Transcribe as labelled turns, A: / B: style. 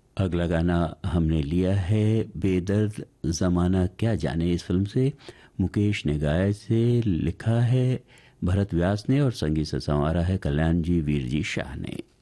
A: अगला गाना हमने लिया है बेदर्द ज़माना क्या जाने, इस फिल्म से। मुकेश ने गाया, से लिखा है भरत व्यास ने और संगीत से संवारा है कल्याण जी वीर जी शाह ने।